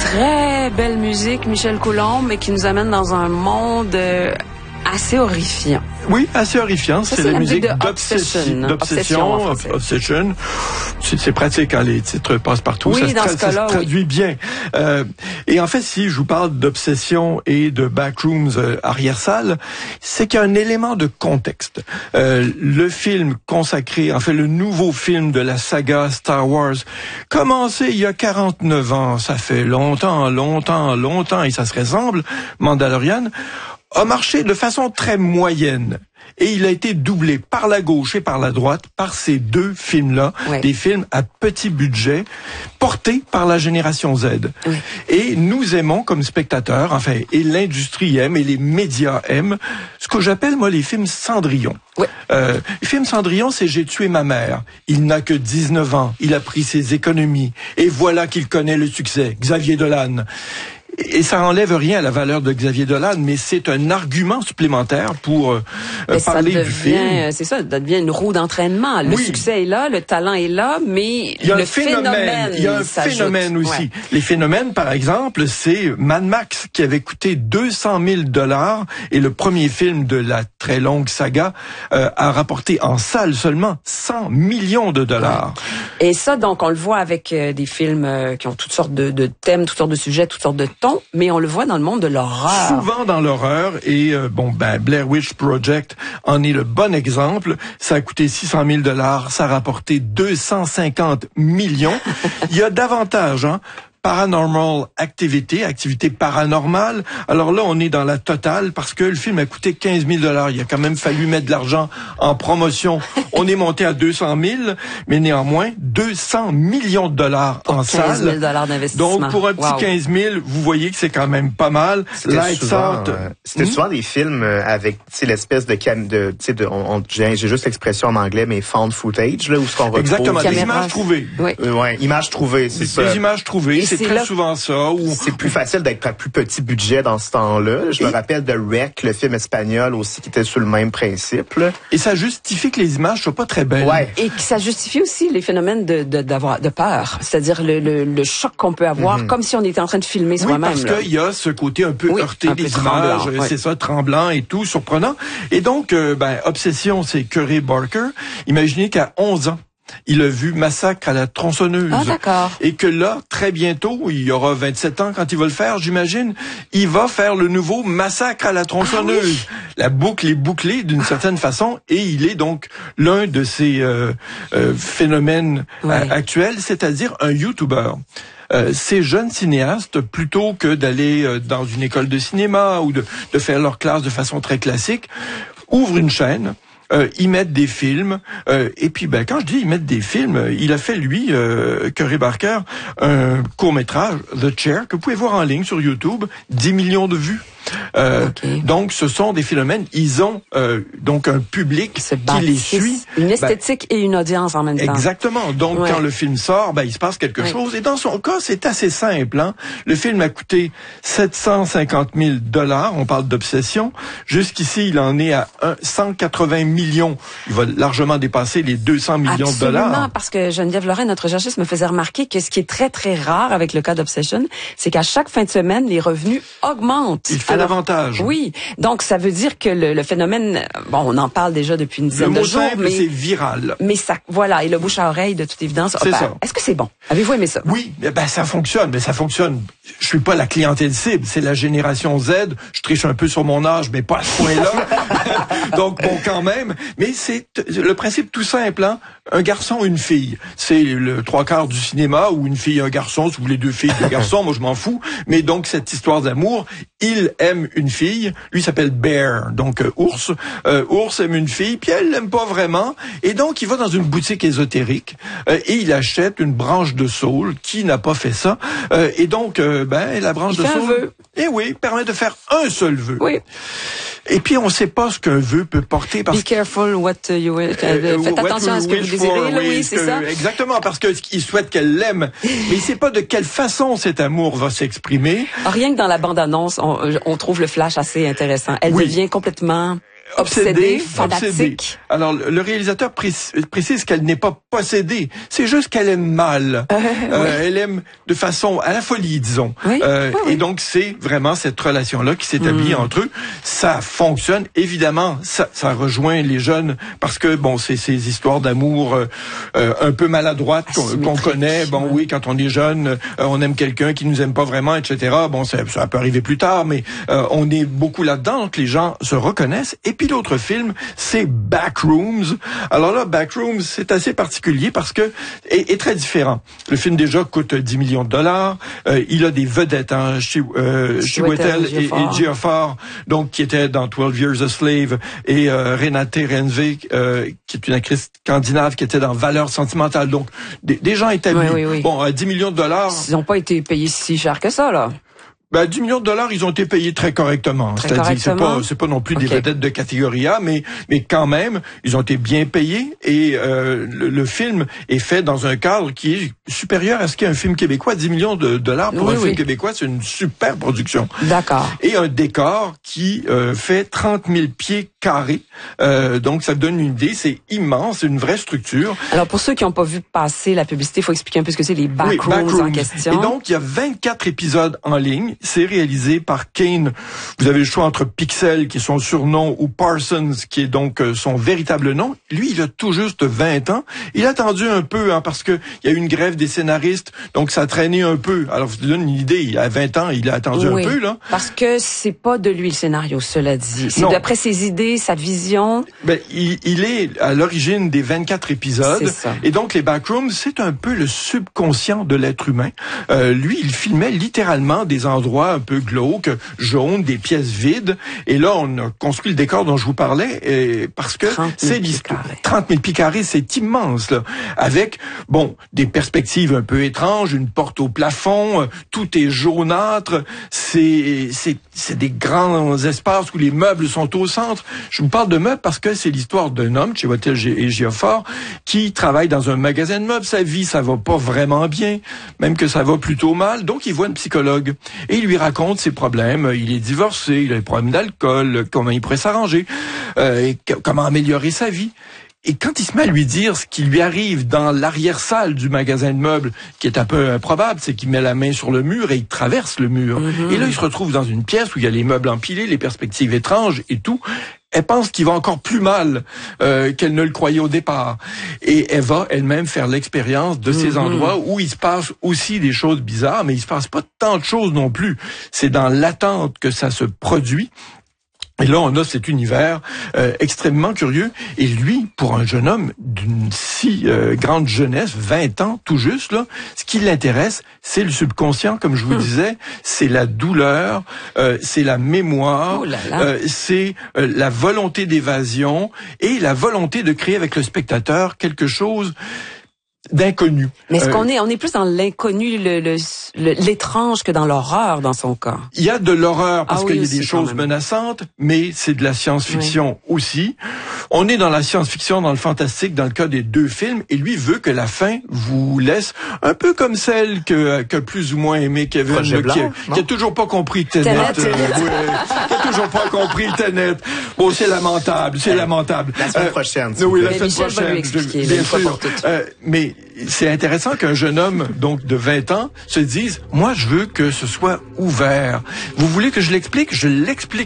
très belle musique, Michel Coulombe, mais qui nous amène dans un monde assez horrifiant. Oui, assez horrifiant. C'est la musique d'Obsession. C'est pratique quand les titres passent partout. Oui, ça se traduit bien. Et en fait, si je vous parle d'Obsession et de Backrooms arrière-salle, c'est qu'il y a un élément de contexte. Le film consacré, en fait, le nouveau film de la saga Star Wars, commencé il y a 49 ans, ça fait longtemps, et ça se ressemble, Mandalorian, a marché de façon très moyenne. Et il a été doublé par la gauche et par la droite par ces deux films-là, des films à petit budget, portés par la génération Z. Oui. Et nous aimons comme spectateurs, enfin, et l'industrie aime, et les médias aiment, ce que j'appelle, moi, les films Cendrillon. Oui. Les films Cendrillon, c'est « J'ai tué ma mère ». Il n'a que 19 ans, il a pris ses économies, et voilà qu'il connaît le succès. Xavier Dolan. Et ça enlève rien à la valeur de Xavier Dolan, mais c'est un argument supplémentaire pour parler du film. C'est ça devient une roue d'entraînement. Le succès est là, le talent est là, mais il y a le phénomène. Il y a un phénomène aussi. Ouais. Les phénomènes, par exemple, c'est Mad Max qui avait coûté 200 000 $, et le premier film de la très longue saga a rapporté en salle seulement 100 millions de $. Ouais. Et ça, donc, on le voit avec des films qui ont toutes sortes de thèmes, toutes sortes de sujets, toutes sortes de tons, mais on le voit dans le monde de l'horreur. Souvent dans l'horreur, et Blair Witch Project en est le bon exemple. Ça a coûté 600 000 $, ça a rapporté 250 millions. Il y a davantage, Paranormal Activity, activité paranormale. Alors là, on est dans la totale parce que le film a coûté 15 000 $. Il a quand même fallu mettre de l'argent en promotion. On est monté à 200 000, mais néanmoins, 200 millions de $ en salle. 15 000 $ d'investissement. Donc, pour un petit 15 000, vous voyez que c'est quand même pas mal. C'était souvent des films avec, l'espèce j'ai juste l'expression en anglais, mais found footage, là, où ce qu'on retrouve. Exactement, des images trouvées. Oui. Images trouvées, c'est ça. Des images trouvées. C'est très souvent ça. C'est plus facile d'être à plus petit budget dans ce temps-là. Je me rappelle de Rec, le film espagnol aussi, qui était sur le même principe. Là. Et ça justifie que les images soient pas très belles. Ouais. Et que ça justifie aussi les phénomènes de peur. C'est-à-dire le choc qu'on peut avoir, comme si on était en train de filmer soi-même. Oui, parce qu'il y a ce côté un peu heurté des images, c'est ça, tremblant et tout, surprenant. Et donc, Obsession, c'est Curry Barker. Imaginez qu'à 11 ans, il a vu Massacre à la tronçonneuse. Ah, d'accord. Et que là, très bientôt, il aura 27 ans quand il va le faire, j'imagine, il va faire le nouveau Massacre à la tronçonneuse. Ah, oui. La boucle est bouclée d'une certaine façon, et il est donc l'un de ces phénomènes actuels, c'est-à-dire un YouTuber. Ces jeunes cinéastes, plutôt que d'aller dans une école de cinéma ou de faire leur classe de façon très classique, ouvrent une chaîne, ils mettent des films, et puis quand je dis ils mettent des films, il a fait lui, Curry Barker, un court-métrage, The Chair, que vous pouvez voir en ligne sur YouTube, 10 millions de vues. Donc, ce sont des phénomènes. Ils ont donc un public qui les suit. Une esthétique et une audience en même temps. Exactement. Donc, quand le film sort, il se passe quelque chose. Et dans son cas, c'est assez simple. Le film a coûté 750 000 $. On parle d'Obsession. Jusqu'ici, il en est à 180 millions. Il va largement dépasser les 200 millions de $. Absolument, parce que Geneviève Lorrain, notre chercheuse, me faisait remarquer que ce qui est très, très rare avec le cas d'Obsession, c'est qu'à chaque fin de semaine, les revenus augmentent. Il fait davantage. Oui, donc ça veut dire que le phénomène, on en parle déjà depuis une dizaine de jours, mais c'est viral. Mais ça, voilà, et le bouche à oreille de toute évidence. C'est ça. Est-ce que c'est bon? Avez-vous aimé ça? Oui, ça fonctionne, mais ça fonctionne. Je suis pas la clientèle cible, c'est la génération Z. Je triche un peu sur mon âge, mais pas à ce point-là. Donc quand même. Mais c'est le principe tout simple, un garçon, une fille. C'est le 3/4 du cinéma, ou une fille, un garçon, si vous voulez 2 filles, 2 garçons, moi je m'en fous. Mais donc cette histoire d'amour, il aime une fille, lui s'appelle Bear, donc ours. Ours aime une fille, puis elle l'aime pas vraiment, et donc il va dans une boutique ésotérique et il achète une branche de saule. Qui n'a pas fait ça? Et donc, la branche de saule, permet de faire un seul vœu. Oui. Et puis, on ne sait pas ce qu'un vœu peut porter. Be careful what you wish. Faites attention à ce que vous désirez. Oui, c'est ça. Exactement, parce qu'il souhaite qu'elle l'aime. Mais il ne sait pas de quelle façon cet amour va s'exprimer. Rien que dans la bande-annonce, on trouve le flash assez intéressant. Elle devient complètement obsédée, fanatique. Alors, le réalisateur précise qu'elle n'est pas possédée. C'est juste qu'elle aime mal. Elle aime de façon à la folie, disons. Oui. Et donc, c'est vraiment cette relation-là qui s'établit entre eux. Ça fonctionne. Évidemment, ça rejoint les jeunes parce que, bon, c'est ces histoires d'amour un peu maladroites qu'on connaît. Bon, oui, quand on est jeune, on aime quelqu'un qui nous aime pas vraiment, etc. Bon, ça peut arriver plus tard, mais on est beaucoup là-dedans, donc les gens se reconnaissent. Et puis l'autre film, c'est Backrooms. Alors là, Backrooms, c'est assez particulier parce que est très différent. Le film déjà coûte 10 millions de dollars. Il a des vedettes, hein, Chiwetel et Ejiofor, donc qui étaient dans 12 Years a Slave, et Renate Reinsve, qui est une actrice scandinave qui était dans Valeurs sentimentales. Donc des gens établis. Oui. Bon, 10 millions de dollars. Ils n'ont pas été payés si cher que ça, là. 10 millions de dollars, ils ont été payés très correctement. C'est-à-dire, c'est pas non plus des vedettes de catégorie A, mais quand même, ils ont été bien payés et le film est fait dans un cadre qui est supérieur à ce qu'est un film québécois. 10 millions de dollars pour un film québécois, c'est une super production. D'accord. Et un décor qui fait 30 000 pieds carrés. Donc, ça donne une idée. C'est immense, c'est une vraie structure. Alors, pour ceux qui n'ont pas vu passer la publicité, il faut expliquer un peu ce que c'est les Backrooms en question. Et donc, il y a 24 épisodes en ligne. C'est réalisé par Kane. Vous avez le choix entre Pixel, qui est son surnom, ou Parsons, qui est donc son véritable nom. Lui, il a tout juste 20 ans. Il a attendu un peu, hein, parce que il y a eu une grève des scénaristes, donc ça a traîné un peu. Alors, je vous donne une idée, il a 20 ans, il a attendu un peu, là. Parce que c'est pas de lui le scénario, cela dit. C'est d'après ses idées, sa vision. Il est à l'origine des 24 épisodes. C'est ça. Et donc, les Backrooms, c'est un peu le subconscient de l'être humain. Lui, il filmait littéralement des endroits un peu glauques, jaunes, des pièces vides. Et là, on a construit le décor dont je vous parlais, parce que c'est l'histoire. 30 000 pieds carrés, c'est immense, là. Avec, des perspectives un peu étranges, une porte au plafond, tout est jaunâtre. C'est des grands espaces où les meubles sont au centre. Je vous parle de meubles parce que c'est l'histoire d'un homme, Chiwetel Ejiofor, qui travaille dans un magasin de meubles. Sa vie, ça va pas vraiment bien, même que ça va plutôt mal. Donc, il voit une psychologue. Et il lui raconte ses problèmes. Il est divorcé, il a des problèmes d'alcool, comment il pourrait s'arranger, et comment améliorer sa vie. Et quand il se met à lui dire ce qui lui arrive dans l'arrière-salle du magasin de meubles, qui est un peu improbable, c'est qu'il met la main sur le mur et il traverse le mur. Et là, il se retrouve dans une pièce où il y a les meubles empilés, les perspectives étranges et tout. Elle pense qu'il va encore plus mal qu'elle ne le croyait au départ. Et elle va elle-même faire l'expérience de ces endroits où il se passe aussi des choses bizarres, mais il se passe pas tant de choses non plus. C'est dans l'attente que ça se produit. Et là, on a cet univers extrêmement curieux. Et lui, pour un jeune homme d'une si grande jeunesse, 20 ans tout juste, là, ce qui l'intéresse, c'est le subconscient, comme je vous disais, c'est la douleur, c'est la mémoire, c'est la volonté d'évasion et la volonté de créer avec le spectateur quelque chose d'inconnu. Mais est-ce on est plus dans l'inconnu, l'étrange que dans l'horreur dans son cas? Il y a de l'horreur parce qu'il y a des choses menaçantes, mais c'est de la science-fiction aussi. On est dans la science-fiction, dans le fantastique, dans le cas des deux films, et lui veut que la fin vous laisse un peu comme celle que plus ou moins aimé Kevin, qui a toujours pas compris Tenet. Qui a toujours pas compris Tenet. Bon, c'est lamentable. La semaine prochaine. Oui, la semaine Michel prochaine. va lui expliquer, bien sûr. Mais c'est intéressant qu'un jeune homme, donc, de 20 ans, se dise, moi, je veux que ce soit ouvert. Vous voulez que je l'explique? Je l'explique.